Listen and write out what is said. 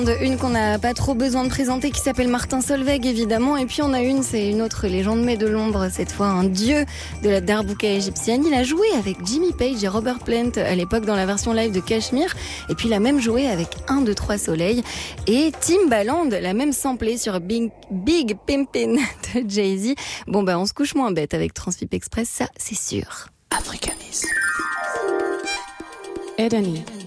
Une qu'on n'a pas trop besoin de présenter qui s'appelle Martin Solveig évidemment, et puis on a c'est une autre légende mais de l'ombre, cette fois un dieu de la darbouka égyptienne. Il a joué avec Jimmy Page et Robert Plant à l'époque dans la version live de Cashmere, et puis il a même joué avec 1, 2, 3 Soleil et Timbaland l'a même samplé sur Big Pimpin' de Jay-Z. Bon on se couche moins bête avec Transfip Express, ça c'est sûr. Africanisme. Edani.